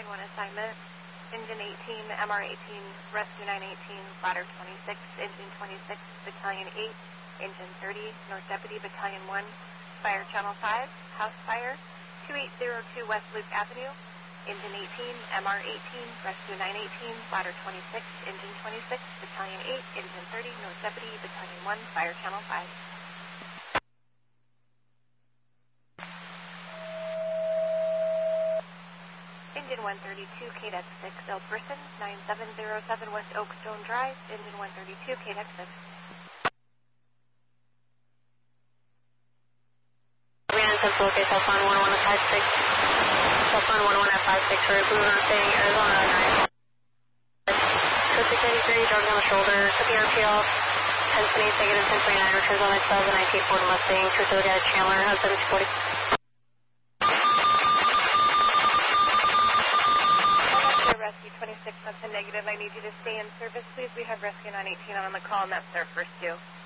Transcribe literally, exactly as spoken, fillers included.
Train one assignment. Engine eighteen, M R eighteen, Rescue nine eighteen, Ladder twenty-six, Engine twenty-six, Battalion eight, Engine thirty, North Deputy Battalion one, Fire Channel five, House Fire, two eight zero two West Luke Avenue, Engine eighteen, M R eighteen, Rescue nine eighteen, Ladder twenty-six, Engine twenty-six, Battalion eight, Engine thirty, North Deputy Battalion one, Fire Channel five. Engine one thirty-two, K D E X six, Elperson, nine seven zero seven West Oakstone Drive, Engine one thirty-two, K D E X six. Ran Central, okay, cell phone one one five six, cell phone one one at five six, for Blue Mountain State, Arizona, nine. Code six eighty-three, drugs on the shoulder, took the R P off, ten twenty-eight, negative ten twenty-nine, returns on my two thousand nineteen Ford Mustang, two oh guy Chandler, has seven forty. Rescue twenty-six, that's a negative. I need you to stay in service, please. We have Rescue nine eighteen on the call, and that's their first due.